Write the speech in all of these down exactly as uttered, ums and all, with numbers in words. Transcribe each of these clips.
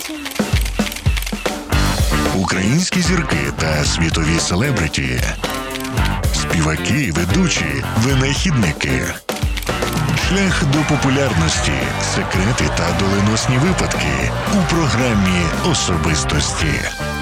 Українські зірки та світові селебриті, співаки, ведучі, винахідники. Шлях до популярності, секрети та доленосні випадки у програмі «Особистості».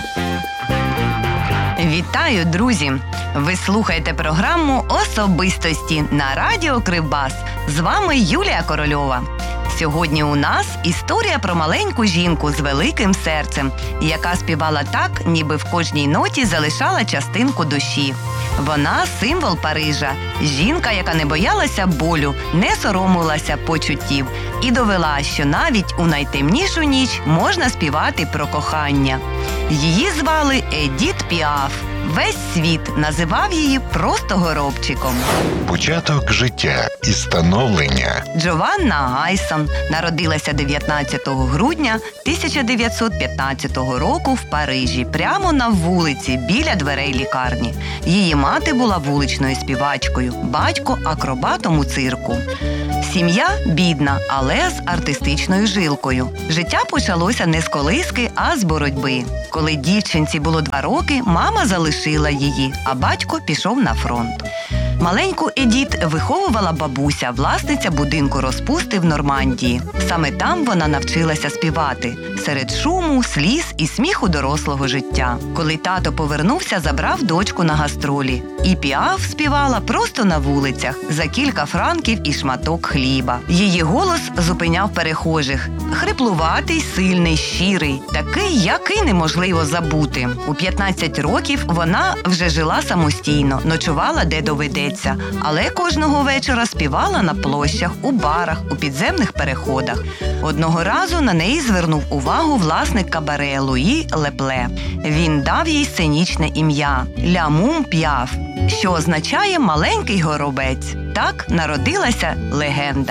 Вітаю, друзі! Ви слухаєте програму «Особистості» на радіо Кривбас. З вами Юлія Корольова. Сьогодні у нас історія про маленьку жінку з великим серцем, яка співала так, ніби в кожній ноті залишала частинку душі. Вона – символ Парижа, жінка, яка не боялася болю, не соромилася почуттів і довела, що навіть у найтемнішу ніч можна співати про кохання. Її звали Едіт Піаф. Весь світ називав її просто горобчиком. Початок життя і становлення. Джованна Гайсон народилася дев'ятнадцятого грудня тисяча дев'ятсот п'ятнадцятого року в Парижі, прямо на вулиці, біля дверей лікарні. Її мати була вуличною співачкою, батько – акробатом у цирку. Сім'я бідна, але з артистичною жилкою. Життя почалося не з колиски, а з боротьби. Коли дівчинці було два роки, мама залишила її, а батько пішов на фронт. Маленьку Едіт виховувала бабуся, власниця будинку розпусти в Нормандії. Саме там вона навчилася співати, серед шуму, сліз і сміху дорослого життя. Коли тато повернувся, забрав дочку на гастролі. І Піаф співала просто на вулицях, за кілька франків і шматок хліба. Її голос зупиняв перехожих. Хриплуватий, сильний, щирий, такий, який неможливо забути. У п'ятнадцять років вона вже жила самостійно, ночувала де доведеться, але кожного вечора співала на площах, у барах, у підземних переходах. Одного разу на неї звернув увагу власник кабаре Луї Лепле. Він дав їй сценічне ім'я – Ля Мум Піаф, що означає «маленький горобець». Так народилася легенда.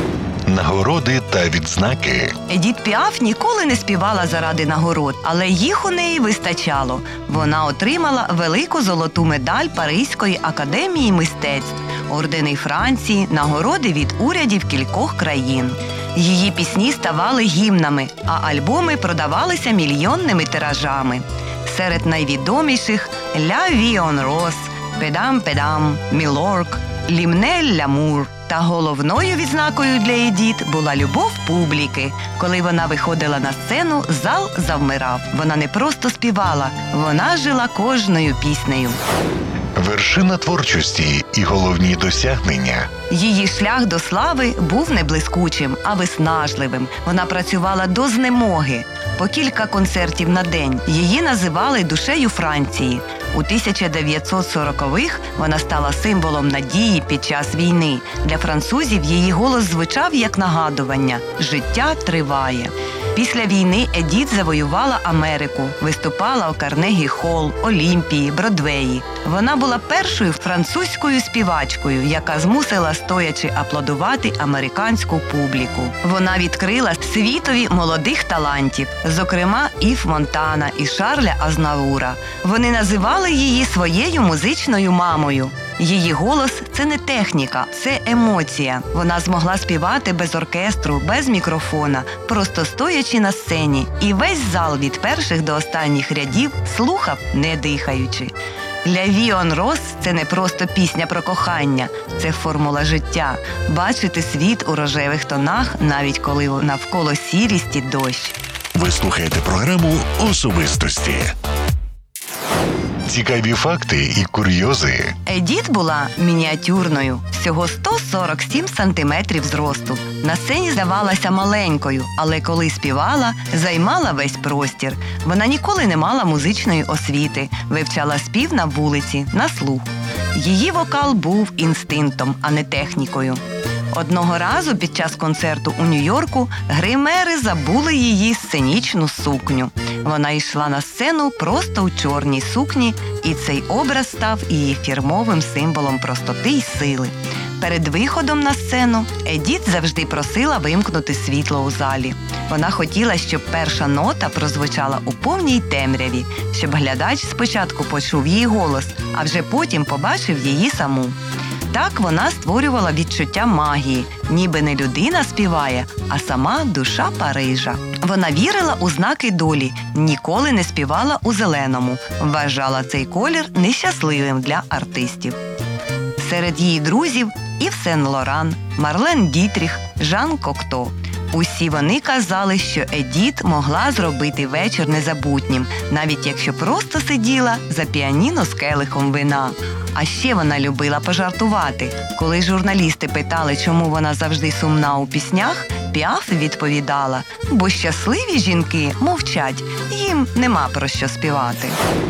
Нагороди та відзнаки. Едіт Піаф ніколи не співала заради нагород, але їх у неї вистачало. Вона отримала велику золоту медаль Паризької академії мистецтв, ордени Франції, нагороди від урядів кількох країн. Її пісні ставали гімнами, а альбоми продавалися мільйонними тиражами. Серед найвідоміших «Ля Ві он Рос», «Педам Педам», «Мілорк», «Лімне Лямур». Та головною відзнакою для Едіт була любов публіки. Коли вона виходила на сцену, зал завмирав. Вона не просто співала, вона жила кожною піснею. Вершина творчості і головні досягнення. Її шлях до слави був не блискучим, а виснажливим. Вона працювала до знемоги. По кілька концертів на день. Її називали душею Франції. У тисяча дев'ятсот сорокових вона стала символом надії під час війни. Для французів її голос звучав як нагадування – життя триває. Після війни Едіт завоювала Америку, виступала у Карнегі-Холл, Олімпії, Бродвеї. Вона була першою французькою співачкою, яка змусила стоячи аплодувати американську публіку. Вона відкрила світові молодих талантів, зокрема Ів Монтана і Шарля Азнавура. Вони називали її своєю музичною мамою. Її голос – це не техніка, це емоція. Вона змогла співати без оркестру, без мікрофона, просто стоячи на сцені. І весь зал від перших до останніх рядів слухав, не дихаючи. «Ля Ві он Рос» – це не просто пісня про кохання, це формула життя. Бачити світ у рожевих тонах, навіть коли навколо сірість і дощ. Ви слухаєте програму «Особистості». Цікаві факти і курйози. Едіт була мініатюрною, всього сто сорок сім сантиметрів зросту. На сцені здавалася маленькою, але коли співала, займала весь простір. Вона ніколи не мала музичної освіти, вивчала спів на вулиці, на слух. Її вокал був інстинктом, а не технікою. Одного разу під час концерту у Нью-Йорку гримери забули її сценічну сукню. Вона йшла на сцену просто у чорній сукні, і цей образ став її фірмовим символом простоти й сили. Перед виходом на сцену Едіт завжди просила вимкнути світло у залі. Вона хотіла, щоб перша нота прозвучала у повній темряві, щоб глядач спочатку почув її голос, а вже потім побачив її саму. Так вона створювала відчуття магії, ніби не людина співає, а сама душа Парижа. Вона вірила у знаки долі, ніколи не співала у зеленому, вважала цей колір нещасливим для артистів. Серед її друзів Ів Сен-Лоран, Марлен Дітріх, Жан Кокто. Усі вони казали, що Едіт могла зробити вечір незабутнім, навіть якщо просто сиділа за піаніно з келихом вина. А ще вона любила пожартувати. Коли журналісти питали, чому вона завжди сумна у піснях, Піаф відповідала: бо щасливі жінки мовчать, їм нема про що співати.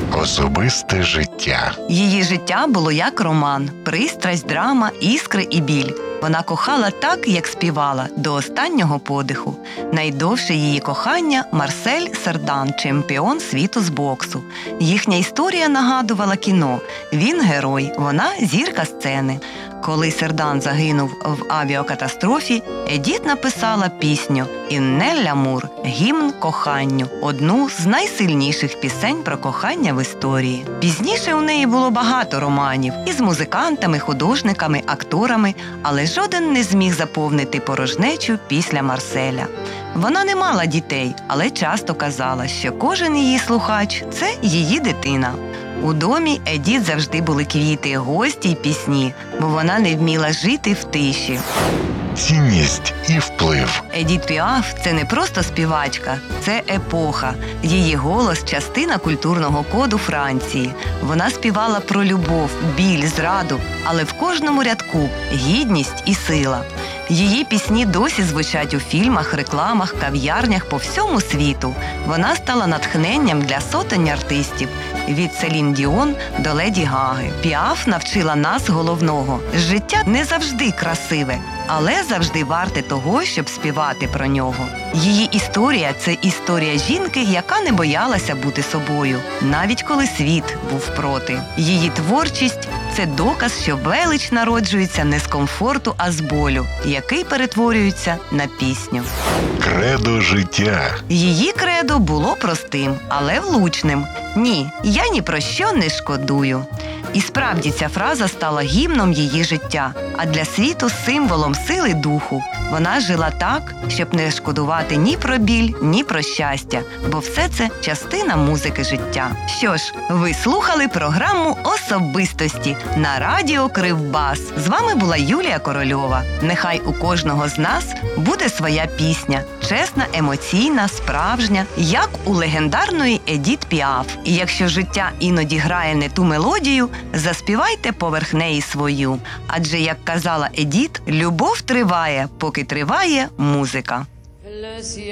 Особисте життя. Її життя було як роман, пристрасть, драма, іскри і біль. Вона кохала так, як співала, до останнього подиху. Найдовше її кохання – Марсель Сердан, чемпіон світу з боксу. Їхня історія нагадувала кіно. Він герой, вона зірка сцени. Коли Сердан загинув в авіакатастрофі, Едіт написала пісню «Інне лямур» – гімн коханню, одну з найсильніших пісень про кохання в історії. Пізніше у неї було багато романів із музикантами, художниками, акторами, але жоден не зміг заповнити порожнечу після Марселя. Вона не мала дітей, але часто казала, що кожен її слухач – це її дитина. У домі Едіт завжди були квіти, гості й пісні, бо вона не вміла жити в тиші. Цінність і вплив. Едіт Піаф – це не просто співачка, це епоха. Її голос – частина культурного коду Франції. Вона співала про любов, біль, зраду, але в кожному рядку – гідність і сила. Її пісні досі звучать у фільмах, рекламах, кав'ярнях по всьому світу. Вона стала натхненням для сотень артистів – від Селін Діон до Леді Гаги. Піаф навчила нас головного – життя не завжди красиве, але завжди варте того, щоб співати про нього. Її історія – це історія жінки, яка не боялася бути собою, навіть коли світ був проти. Її творчість – це доказ, що велич народжується не з комфорту, а з болю, який перетворюється на пісню. Кредо життя. Її кредо було простим, але влучним. «Ні, я ні про що не шкодую». І справді ця фраза стала гімном її життя, а для світу – символом сили духу. Вона жила так, щоб не шкодувати ні про біль, ні про щастя, бо все це – частина музики життя. Що ж, ви слухали програму «Особистості» на радіо Кривбас. З вами була Юлія Корольова. Нехай у кожного з нас буде своя пісня, чесна, емоційна, справжня, як у легендарної Едіт Піаф. І якщо життя іноді грає не ту мелодію, заспівайте поверх неї свою. Адже, як казала Едіт, любов триває, поки триває музика.